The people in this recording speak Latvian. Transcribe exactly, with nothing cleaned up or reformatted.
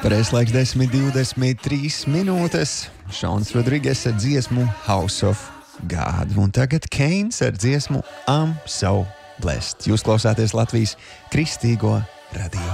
Pareislaiks desmit divdesmit trīs minūtes. Šauns Rodrīgas ar dziesmu House of God. Un tagad Keins ar dziesmu I'm So Blessed. Jūs klausāties Latvijas Kristīgo radio.